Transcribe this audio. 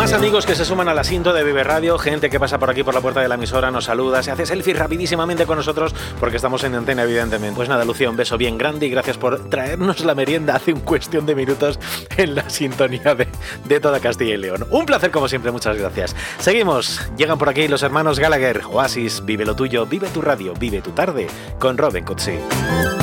Más amigos que se suman al asiento de Vive Radio, gente que pasa por aquí por la puerta de la emisora, nos saluda, se hace selfie rapidísimamente con nosotros porque estamos en antena, evidentemente. Pues nada, Lucía, un beso bien grande y gracias por traernos la merienda hace un cuestión de minutos en la sintonía de toda Castilla y León. Un placer como siempre, muchas gracias. Seguimos, llegan por aquí los hermanos Gallagher, Oasis, Vive lo tuyo, vive tu radio, vive tu tarde, con Robin Cutsi.